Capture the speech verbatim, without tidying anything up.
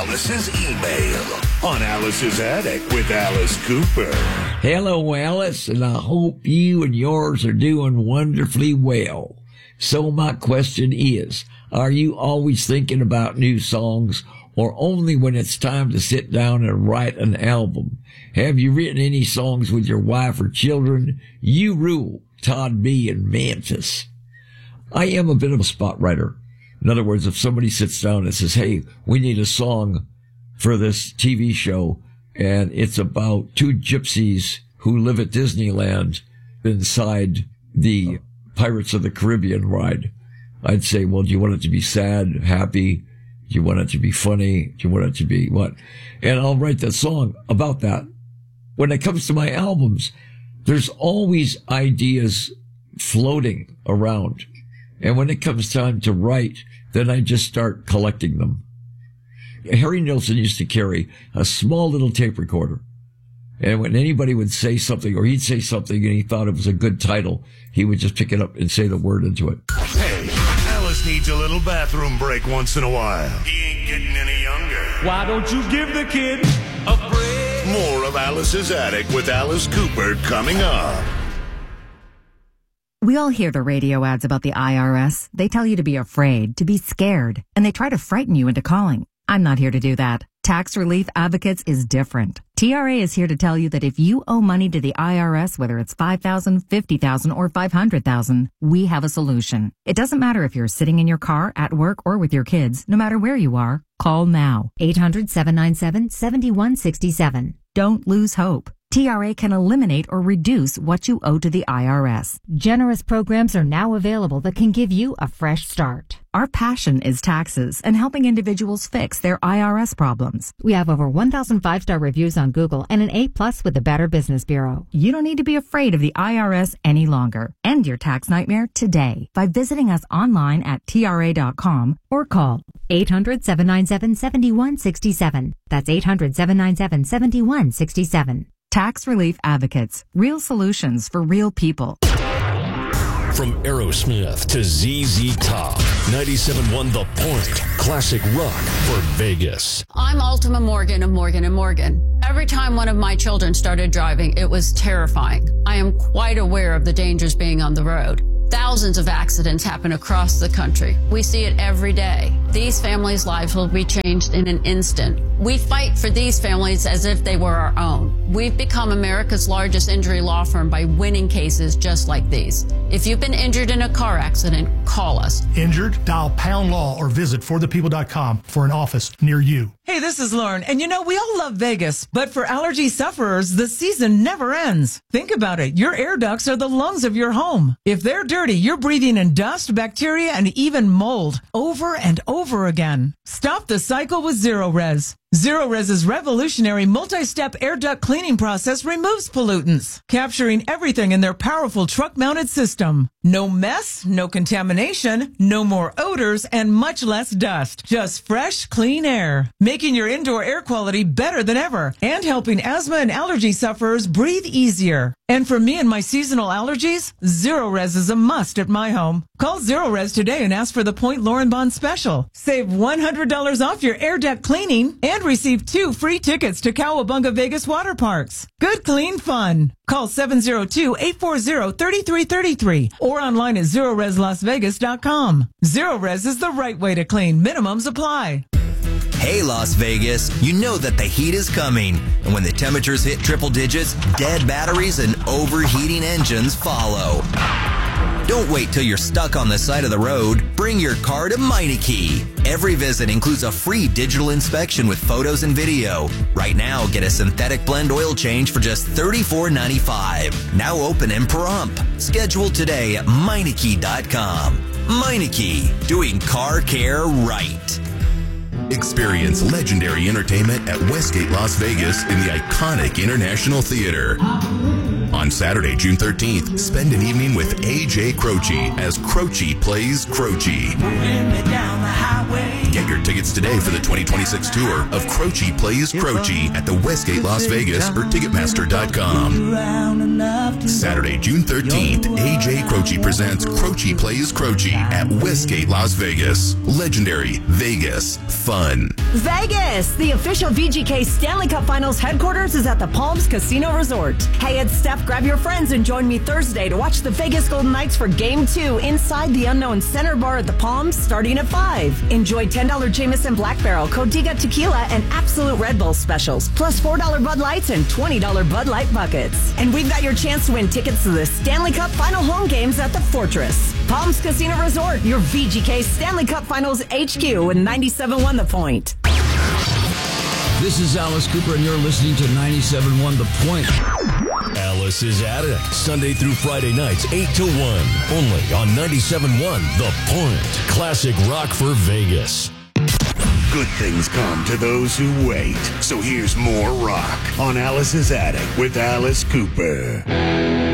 Alice's email on Alice's Attic with Alice Cooper. Hello, Alice, and I hope you and yours are doing wonderfully well. So my question is, are you always thinking about new songs, or only when it's time to sit down and write an album? Have you written any songs with your wife or children? You rule. Todd B. in Memphis. I am a bit of a spot writer. In other words, if somebody sits down and says, hey, we need a song for this T V show, and it's about two gypsies who live at Disneyland inside the Pirates of the Caribbean ride, I'd say, well, do you want it to be sad, happy? Do you want it to be funny? Do you want it to be what? And I'll write that song about that. When it comes to my albums, there's always ideas floating around. And when it comes time to write, then I just start collecting them. Harry Nilsson used to carry a small little tape recorder. And when anybody would say something, or he'd say something and he thought it was a good title, he would just pick it up and say the word into it. Hey, Alice needs a little bathroom break once in a while. He ain't getting any younger. Why don't you give the kid a break? More of Alice's Attic with Alice Cooper coming up. We all hear the radio ads about the I R S. They tell you to be afraid, to be scared, and they try to frighten you into calling. I'm not here to do that. Tax Relief Advocates is different. T R A is here to tell you that if you owe money to the I R S, whether it's five thousand dollars, fifty thousand dollars, or five hundred thousand dollars, we have a solution. It doesn't matter if you're sitting in your car, at work, or with your kids. No matter where you are, call now. eight hundred, seven nine seven, seven one six seven. Don't lose hope. T R A can eliminate or reduce what you owe to the I R S. Generous programs are now available that can give you a fresh start. Our passion is taxes and helping individuals fix their I R S problems. We have over one thousand five-star reviews on Google and an A plus with the Better Business Bureau. You don't need to be afraid of the I R S any longer. End your tax nightmare today by visiting us online at T R A dot com or call eight hundred, seven nine seven, seven one six seven. That's eight hundred, seven nine seven, seven one six seven. Tax Relief Advocates. Real solutions for real people. From Aerosmith to Z Z Top, ninety-seven point one The Point, classic rock for Vegas. I'm Ultima Morgan of Morgan and Morgan. Every time one of my children started driving, it was terrifying. I am quite aware of the dangers being on the road. Thousands of accidents happen across the country. We see it every day. These families' lives will be changed in an instant. We fight for these families as if they were our own. We've become America's largest injury law firm by winning cases just like these. If you've been injured in a car accident, call us. Injured? Dial pound law or visit for the people dot com for an office near you. Hey, this is Lauren, and you know, we all love Vegas, but for allergy sufferers, the season never ends. Think about it. Your air ducts are the lungs of your home. If they're dirty, you're breathing in dust, bacteria, and even mold over and over again. Stop the cycle with Zero-Res. Zero-Res's revolutionary multi-step air duct cleaning process removes pollutants, capturing everything in their powerful truck-mounted system. No mess, no contamination, no more odors, and much less dust. Just fresh, clean air, making your indoor air quality better than ever and helping asthma and allergy sufferers breathe easier. And for me and my seasonal allergies, Zero-Res is a must at my home. Call Zero-Res today and ask for the Point Lauren Bond special. Save one hundred dollars off your air duct cleaning and receive two free tickets to Cowabunga Vegas water parks. Good, clean fun. Call seven zero two, eight four zero, three three three three or online at zero res las vegas dot com. Zero-Res is the right way to clean. Minimums apply. Hey, Las Vegas, you know that the heat is coming. And when the temperatures hit triple digits, dead batteries and overheating engines follow. Don't wait till you're stuck on the side of the road. Bring your car to Meineke. Every visit includes a free digital inspection with photos and video. Right now, get a synthetic blend oil change for just thirty-four ninety-five. Now open and prompt. Schedule today at Meineke dot com. Meineke, doing car care right. Experience legendary entertainment at Westgate Las Vegas in the iconic International Theater. On Saturday, June thirteenth, spend an evening with A J Croce as Croce plays Croce. Moving me down the highway. Get your tickets today for the twenty twenty-six tour of Croce Plays Croce at the Westgate Las Vegas or Ticketmaster dot com. Saturday, June thirteenth, A J Croce presents Croce Plays Croce at Westgate Las Vegas. Legendary Vegas fun. Vegas! The official V G K Stanley Cup Finals headquarters is at the Palms Casino Resort. Hey, it's Steph. Grab your friends and join me Thursday to watch the Vegas Golden Knights for Game two inside the Unknown Center Bar at the Palms starting at five. Enjoy ten dollars Jameson Black Barrel, Codiga Tequila, and Absolute Red Bull specials, plus four dollars Bud Lights and twenty dollars Bud Light buckets. And we've got your chance to win tickets to the Stanley Cup Final home games at the Fortress. Palms Casino Resort, your V G K Stanley Cup Finals H Q with ninety-seven point one The Point. This is Alice Cooper, and you're listening to ninety-seven point one The Point. Alice's Attic, Sunday through Friday nights, eight to one. Only on ninety-seven point one The Point. Classic rock for Vegas. Good things come to those who wait. So here's more rock on Alice's Attic with Alice Cooper.